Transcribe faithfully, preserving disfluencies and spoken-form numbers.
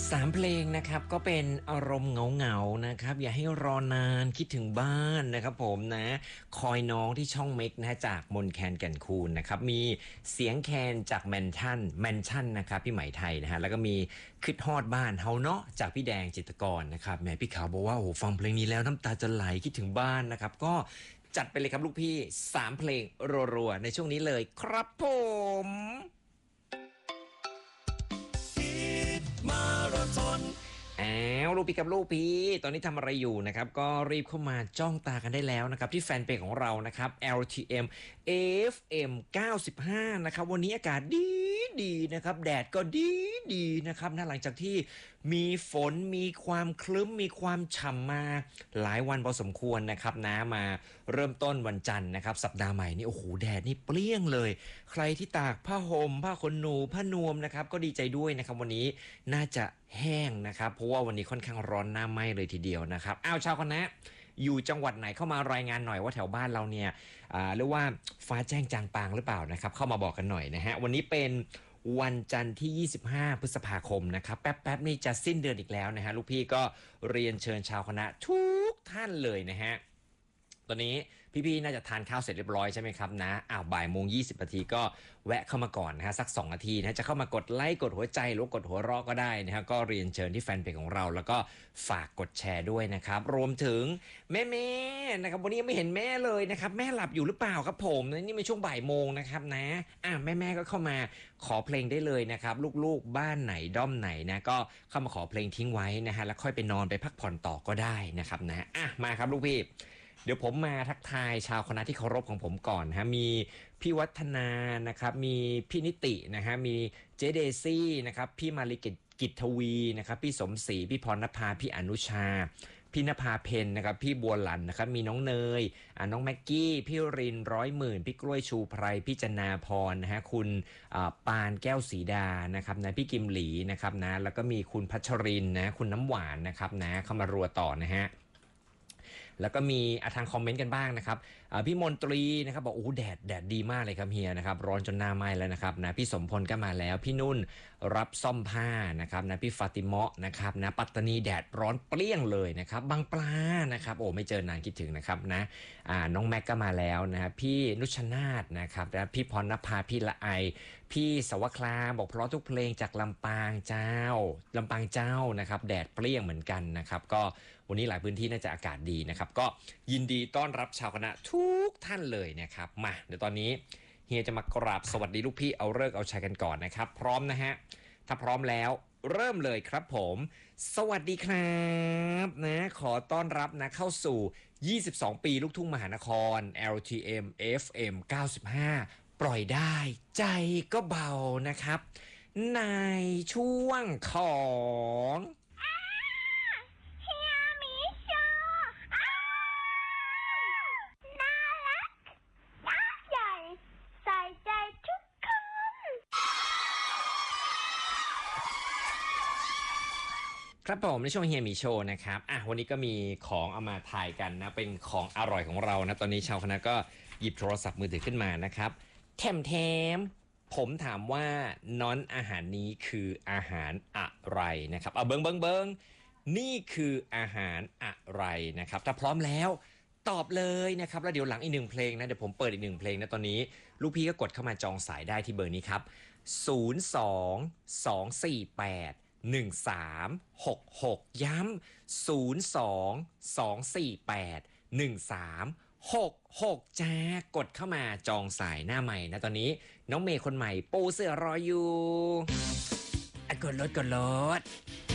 สามเพลงนะครับก็เป็นอารมณ์เหงาๆนะครับอย่าให้รอนานคิดถึงบ้านนะครับผมนะคอยน้องที่ช่องเม็กนะจากมนแคนแก่นคูนนะครับมีเสียงแคนจากแมนชั่นแมนชั่นนะครับพี่ไหมไทยนะฮะแล้วก็มีคิดฮอดบ้านเฮาเนาะจากพี่แดงจิตรกรนะครับแหมพี่ขาวบอกว่าโอ้โหฟังเพลงนี้แล้วน้ำตาจะไหลคิดถึงบ้านนะครับก็จัดไปเลยครับลูกพี่สามเพลงรัวๆในช่วงนี้เลยครับผมมาราธอนอ้าวลูกพี่กับลูกพี่ตอนนี้ทำอะไรอยู่นะครับก็รีบเข้ามาจ้องตากันได้แล้วนะครับที่แฟนเพจของเรานะครับ แอล ที เอ็ม เอฟ เอ็ม เก้าสิบห้านะครับวันนี้อากาศดีดีนะครับแดดก็ดีดีนะครับนะหลังจากที่มีฝนมีความคลึ้มมีความฉ่ำมาหลายวันพอสมควรนะครับนะมาเริ่มต้นวันจันทร์นะครับสัปดาห์ใหม่นี่โอ้โหแดดนี่เปรี้ยงเลยใครที่ตากผ้าห่มผ้าขนหนูผ้านวมนะครับก็ดีใจด้วยนะครับวันนี้น่าจะแห้งนะครับเพราะว่าวันนี้ค่อนข้างร้อนหน้าไหม้เลยทีเดียวนะครับอ้าวชาวคณะอยู่จังหวัดไหนเข้ามารายงานหน่อยว่าแถวบ้านเราเนี่ยเรียกว่าฟ้าแจ้งจางปางหรือเปล่านะครับเข้ามาบอกกันหน่อยนะฮะวันนี้เป็นวันจันทร์ที่ยี่สิบห้าพฤษภาคมนะครับแป๊บๆนี่จะสิ้นเดือนอีกแล้วนะฮะลูกพี่ก็เรียนเชิญชาวคณะทุกท่านเลยนะฮะตอนนี้พี่ๆน่าจะทานข้าวเสร็จเรียบร้อยใช่ไหมครับนะอ้าวบ่ายโมงยี่สิบนาทีก็แวะเข้ามาก่อนนะฮะสักสองนาทีนะจะเข้ามากดไลค์กดหัวใจหรือกดหัวเราะก็ได้นะฮะก็เรียนเชิญที่แฟนเพจของเราแล้วก็ฝากกดแชร์ด้วยนะครับรวมถึงแม่ๆนะครับวันนี้ยังไม่เห็นแม่เลยนะครับแม่หลับอยู่หรือเปล่าครับผมนี่เป็นช่วงบ่ายโมงนะครับนะอ่ะแม่ๆก็เข้ามาขอเพลงได้เลยนะครับลูกๆบ้านไหนด้อมไหนนะก็เข้ามาขอเพลงทิ้งไว้นะฮะแล้วค่อยไปนอนไปพักผ่อนต่อก็ได้นะครับนะอ่ะมาครับลูกพี่เดี๋ยวผมมาทักทายชาวคณะที่เคารพของผมก่อนนะฮะมีพี่วัฒนานะครับมีพี่นิตินะฮะมีเจเดซี่นะครับพี่มาริกิจทวีนะครับพี่สมศรีพี่พรณภาพี่อนุชาพี่นภาเพนนะครับพี่บัวหลันนะครับมีน้องเนยอ่าน้องแม็กกี้พี่รินร้อยหมื่นพี่กล้วยชูไพรพี่จนาพรนะฮะคุณปานแก้วศรีดานะครับนะพี่กิมหลีนะครับนะแล้วก็มีคุณพัชรินนะคุณน้ำหวานนะครับนะเข้ามารัวต่อนะฮะแล้วก็มีทางคอมเมนต์กันบ้างนะครับพี่มนตรีนะครับบอกโอ้แดดแดดดีมากเลยครับเฮียนะครับร้อนจนหน้าไหม้แล้วนะครับนะพี่สมพลก็มาแล้วพี่นุ่นรับซ่อมผ้านะครับนะพี่ฟาติเมาะนะครับนะปัตตานีแดดร้อนเปรี้ยงเลยนะครับบางปลานะครับโอ้ไม่เจอนานคิดถึงนะครับนะอ่าน้องแม็กก็มาแล้วนะพี่นุชนาธนะครับนะพี่พรณภาพี่ละไอพี่สวคลาบอกเพราะทุกเพลงจากลำปางเจ้าลำปางเจ้านะครับแดดเปรี้ยงเหมือนกันนะครับก็วันนี้หลายพื้นที่น่าจะอากาศดีนะครับก็ยินดีต้อนรับชาวคณะทุกท่านเลยนะครับมาเดี๋ยวตอนนี้เฮียจะมากราบสวัสดีลูกพี่เอาเลิกเอาชัยกันก่อนนะครับพร้อมนะฮะถ้าพร้อมแล้วเริ่มเลยครับผมสวัสดีครับนะขอต้อนรับนะเข้าสู่ยี่สิบสองปีลูกทุ่งมหานคร แอล ที เอ็ม เอฟ เอ็ม เก้าสิบห้าปล่อยได้ใจก็เบานะครับในช่วงของครับผมในช่วงเฮียมีโชว์นะครับอ่ะวันนี้ก็มีของเอามาถ่ายกันนะเป็นของอร่อยของเรานะตอนนี้ชาวคณะก็หยิบโทรศัพท์มือถือขึ้นมานะครับแถมแถมผมถามว่าน้อนอาหารนี้คืออาหารอะไรนะครับเอาเบิ้งเบิ้งเบิ้งนี่คืออาหารอะไรนะครับถ้าพร้อมแล้วตอบเลยนะครับแล้วเดี๋ยวหลังอีกหนึ่งเพลงนะเดี๋ยวผมเปิดอีกหนึ่งเพลงนะตอนนี้ลูกพี่ก็กดเข้ามาจองสายได้ที่เบอร์นี้ครับศูนย์ สอง สอง สี่ แปดหนึ่ง สาม หก หกย้ำศูนย์ สอง สอง สี่ แปด หนึ่ง สาม หก หกจ้ากดเข้ามาจองสายหน้าใหม่นะตอนนี้น้องเมย์คนใหม่ปูเสือรออยู่อ่ะกดรถกดรถ